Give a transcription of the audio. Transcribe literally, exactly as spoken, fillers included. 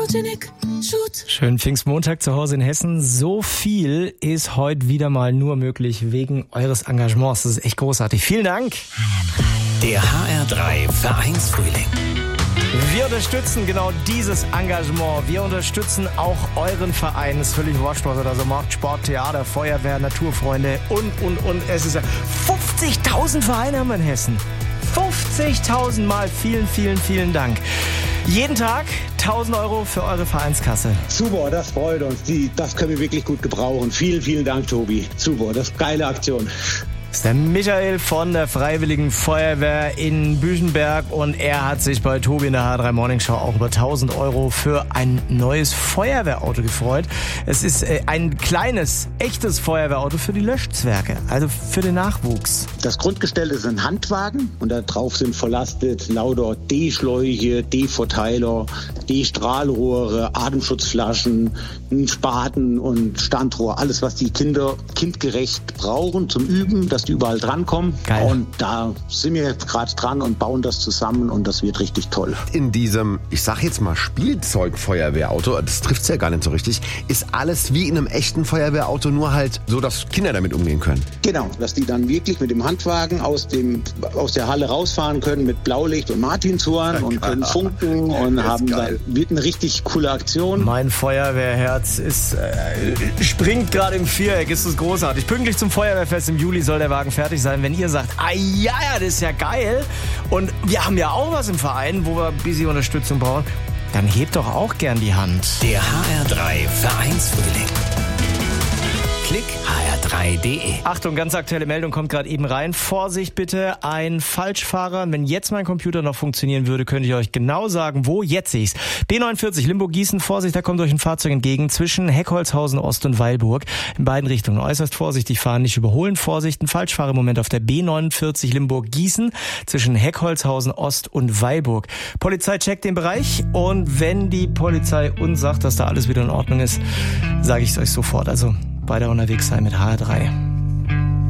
Photogenic Shoot. Schönen Pfingstmontag zu Hause in Hessen. So viel ist heute wieder mal nur möglich wegen eures Engagements. Das ist echt großartig. Vielen Dank. Der H R drei Vereinsfrühling. Wir unterstützen genau dieses Engagement. Wir unterstützen auch euren Verein. Es ist völlig wurscht, was ihr da so macht. Sport, Theater, Feuerwehr, Naturfreunde und, und, und. Es ist ja fünfzigtausend Vereine haben wir in Hessen. fünfzigtausend Mal. Vielen, vielen, vielen Dank. Jeden Tag tausend Euro für eure Vereinskasse. Super, das freut uns. Die, das können wir wirklich gut gebrauchen. Vielen, vielen Dank, Tobi. Super, das ist eine geile Aktion. Das ist der Michael von der Freiwilligen Feuerwehr in Büchenberg und er hat sich bei Tobi in der H R drei Morning Show auch über tausend Euro für ein neues Feuerwehrauto gefreut. Es ist ein kleines, echtes Feuerwehrauto für die Löschzwerge, also für den Nachwuchs. Das Grundgestell ist ein Handwagen und da drauf sind verlastet lauter D-Schläuche, D-Verteiler, D-Strahlrohre, Atemschutzflaschen, Spaten und Standrohr. Alles, was die Kinder kindgerecht brauchen zum Üben, dass die überall drankommen. Geil. Und da sind wir jetzt gerade dran und bauen das zusammen und das wird richtig toll. In diesem, ich sag jetzt mal Spielzeug-Feuerwehrauto, das trifft's ja gar nicht so richtig, ist alles wie in einem echten Feuerwehrauto, nur halt so, dass Kinder damit umgehen können. Genau, dass die dann wirklich mit dem Handwagen aus dem aus der Halle rausfahren können mit Blaulicht und Martinshorn und können funken und haben dann wird eine richtig coole Aktion. Mein Feuerwehrherz ist äh, springt gerade im Viereck, ist das großartig. Pünktlich zum Feuerwehrfest im Juli soll der Wagen fertig sein. Wenn ihr sagt, ah ja, ja, das ist ja geil und wir haben ja auch was im Verein, wo wir ein bisschen Unterstützung brauchen, dann hebt doch auch gern die Hand. Der H R drei Vereinsfrühling. Klick h r drei punkt d e. Achtung, ganz aktuelle Meldung kommt gerade eben rein. Vorsicht bitte, ein Falschfahrer. Wenn jetzt mein Computer noch funktionieren würde, könnte ich euch genau sagen, wo. Jetzt sehe ich's. B neunundvierzig Limburg-Gießen. Vorsicht, da kommt euch ein Fahrzeug entgegen zwischen Heckholzhausen Ost und Weilburg. In beiden Richtungen. Äußerst vorsichtig fahren, nicht überholen. Vorsicht, ein Falschfahrer im Moment auf der B neunundvierzig Limburg-Gießen zwischen Heckholzhausen Ost und Weilburg. Polizei checkt den Bereich und wenn die Polizei uns sagt, dass da alles wieder in Ordnung ist, sage ich es euch sofort. Also weiter unterwegs sein mit H R drei.